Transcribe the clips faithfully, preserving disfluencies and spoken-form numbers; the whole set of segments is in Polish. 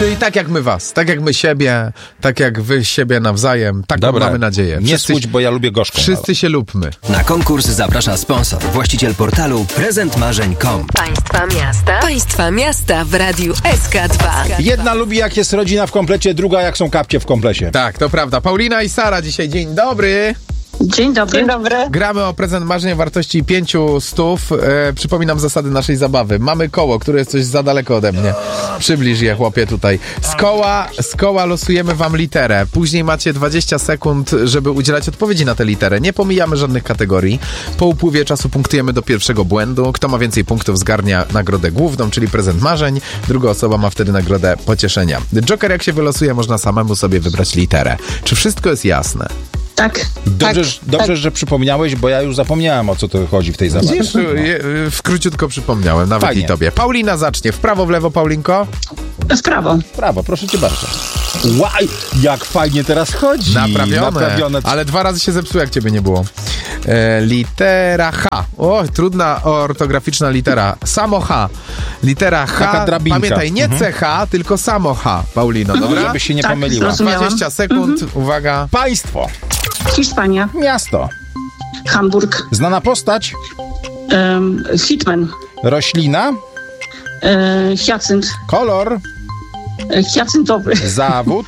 Czyli tak jak my was, tak jak my siebie, tak jak wy siebie nawzajem, tak mamy nadzieję. Nie słuchaj, bo ja lubię gorzką. Wszyscy się lubmy. Na konkurs zaprasza sponsor, właściciel portalu prezent marzeń kropka com. Państwa miasta. Państwa miasta w Radiu S K dwa. Jedna lubi jak jest rodzina w komplecie, druga jak są kapcie w komplecie. Tak, to prawda. Paulina i Sara dzisiaj. Dzień dobry. Dzień dobry. Dzień dobry. Gramy o prezent marzeń wartości pięciu stów. E, przypominam zasady naszej zabawy. Mamy koło, które jest coś za daleko ode mnie. Przybliż je, chłopie, tutaj. Z koła, z koła losujemy wam literę. Później macie dwadzieścia sekund, żeby udzielać odpowiedzi na tę literę. Nie pomijamy żadnych kategorii. Po upływie czasu punktujemy do pierwszego błędu. Kto ma więcej punktów, zgarnia nagrodę główną, czyli prezent marzeń. Druga osoba ma wtedy nagrodę pocieszenia. Joker, jak się wylosuje, można samemu sobie wybrać literę. Czy wszystko jest jasne? Tak. Dobrze, tak, że, dobrze tak. że przypomniałeś, bo ja już zapomniałem, o co to chodzi w tej zabawie. Wiesz, je, w króciutko przypomniałem, nawet Fajnie. i tobie. Paulina zacznie. W prawo, w lewo, Paulinko? W prawo. Brawo, proszę cię bardzo. Łaj, jak fajnie teraz chodzi. Naprawione. Naprawione. Ale dwa razy się zepsuło, jak ciebie nie było. E, litera H. O, trudna ortograficzna litera. Samo H. Litera H. Taka drabinka. Pamiętaj, nie Mhm. C H, tylko samo H, Paulino, dobra? Żebyś się nie Tak, pomyliła. zrozumiałam. dwadzieścia sekund, Mhm. uwaga. Państwo. Hiszpania. Miasto. Hamburg. Znana postać. Um, Hitman. Roślina. E, hiacynt. Kolor. E, hiacyntowy. Zawód.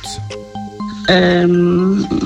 Um,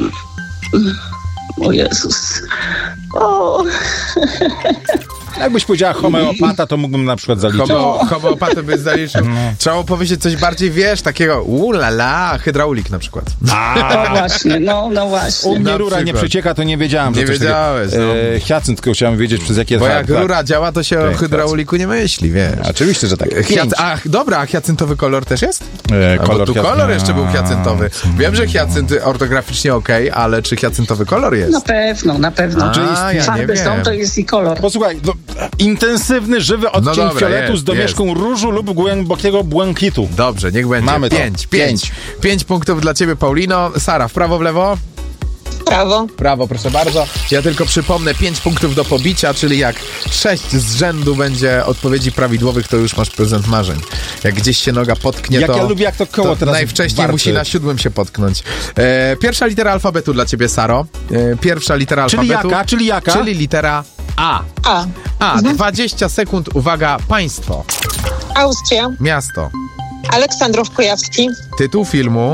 o Jezus. O. Jakbyś powiedziała homeopata, to mógłbym na przykład zaliczyć. Homo, homeopatę by zaliczył. Trzeba powiedzieć coś bardziej, wiesz, takiego ulala, hydraulik na przykład. No właśnie, no, no właśnie. U mnie Na rura nie przykład. przecieka, to nie wiedziałem. Nie że coś wiedziałeś, takiego. no. E, Hiacynt, tylko chciałem wiedzieć, przez jakie... Bo tak, jak tak. rura działa, to się o Tak, hydrauliku nie myśli, wiesz. Oczywiście, że tak. Hiac- Pięć. Ach, dobra, a hiacyntowy kolor też jest? E, A, bo tu hiac- kolor jeszcze był hiacyntowy. A, Wiem, że hiacynt ortograficznie okej, ale czy hiacyntowy kolor jest? Na pewno, na pewno. A, Czy ja nie farby są, wiem. to jest i kolor. Posłuchaj, no, intensywny, żywy odcień No dobra, fioletu jest, z domieszką różu lub głębokiego błękitu. Dobrze, niech będzie. Mamy to. Pięć, pięć. Pięć punktów dla ciebie, Paulino. Sara, w prawo, w lewo? Prawo. Prawo, proszę bardzo. Ja tylko przypomnę, pięć punktów do pobicia, czyli jak sześć z rzędu będzie odpowiedzi prawidłowych, to już masz prezent marzeń. Jak gdzieś się noga potknie, Jak to... ja lubię, jak to koło to teraz najwcześniej warczy. musi na siódmym się potknąć. E, pierwsza litera alfabetu dla ciebie, Saro. E, pierwsza litera Czyli alfabetu. jaka? Czyli jaka? Czyli litera A. A. A, dwadzieścia sekund, uwaga, państwo. Austria. Miasto. Aleksandrów Kujawski. Tytuł filmu.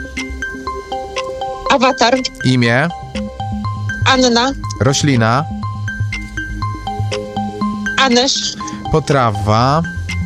Awatar. Imię. Anna. Roślina. Anysz. Potrawa.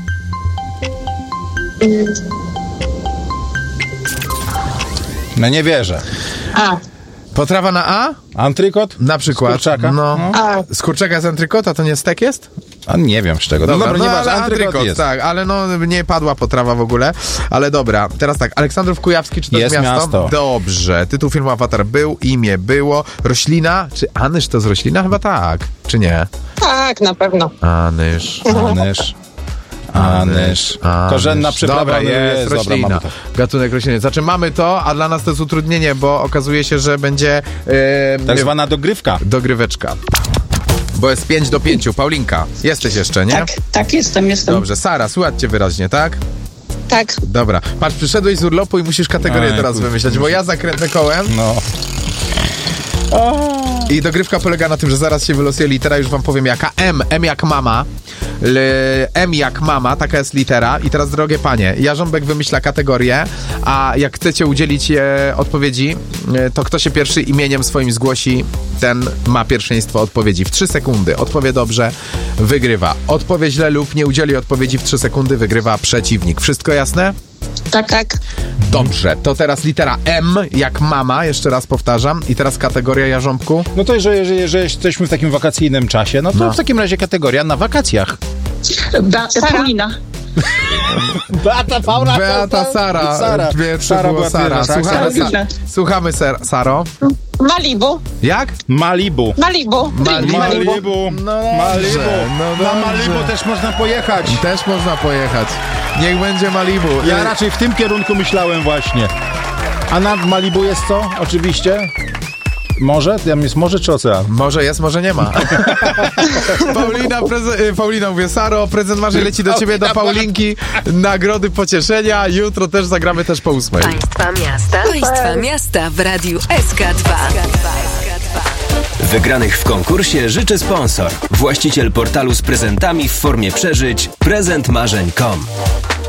No nie wierzę. A. Potrawa na A? Antrykot? Na przykład. Z kurczaka? No. A. Z kurczaka z antrykota to nie stek jest? A nie wiem z czego. No Dobra, dobra, no, nie ale ważne, antrykot, antrykot, jest. tak, ale no nie padła potrawa w ogóle, ale dobra, teraz tak, Aleksandrów Kujawski, czy to jest Jest miasto? miasto. Dobrze, tytuł filmu Awatar był, imię było, roślina, czy Anysz to z roślina? Chyba tak, czy nie? Tak, na pewno. Anysz. Anysz. Anysz. Korzenna przyprawa. Dobra, no jest, dobra, roślina. mamy to. Gatunek rośliny. Znaczy mamy to, a dla nas to jest utrudnienie, bo okazuje się, że będzie e, Tak zwana dogrywka. dogryweczka. Bo jest pięć do pięciu. Paulinka, jesteś jeszcze, nie? Tak, tak jestem, jestem. Dobrze, Sara, słychać cię wyraźnie, tak? Tak. Dobra, patrz, przyszedłeś z urlopu i musisz kategorię Aj, teraz kurde. wymyśleć, bo ja zakrętę kołem No. i dogrywka polega na tym, że zaraz się wylosuje litera, już wam powiem jaka. M, M jak mama. L, M jak mama, taka jest litera. I teraz, drogie panie, Jarząbek wymyśla kategorię, a jak chcecie udzielić e, odpowiedzi, e, to kto się pierwszy imieniem swoim zgłosi, ten ma pierwszeństwo odpowiedzi. W trzy sekundy odpowie dobrze, wygrywa. Odpowie źle lub nie udzieli odpowiedzi w trzy sekundy, wygrywa przeciwnik. Wszystko jasne? Tak, tak. Dobrze, to teraz litera M, jak mama, jeszcze raz powtarzam. I teraz kategoria, Jarząbku. No to jeżeli, jeżeli, jeżeli jesteśmy w takim wakacyjnym czasie, no to No. w takim razie kategoria na wakacjach. Beata Paulina. Beata, Paula, Beata, Sara. Sara. Pierwsze Sara było była Sara. pierwsza, tak? Słuchamy, Sara. Sa- słuchamy Ser- Saro. Malibu. Jak? Malibu. Malibu. Malibu. Malibu. No dobrze, Malibu. no Na dobrze. Malibu też można pojechać. Też można pojechać. Niech będzie Malibu. Ja Y, raczej w tym kierunku myślałem właśnie. A nad Malibu jest co? Oczywiście. Morze? Tam jest morze czy ocean? Może jest, może nie ma. Paulina, preze- Paulina, mówię, Saro, prezent marzeń leci do ciebie, do Paulinki. Nagrody pocieszenia. Jutro też zagramy też po ósmej. Państwa miasta. Państwa miasta w Radiu S K dwa. Wygranych w konkursie życzy sponsor. Właściciel portalu z prezentami w formie przeżyć prezent marzeń kropka com.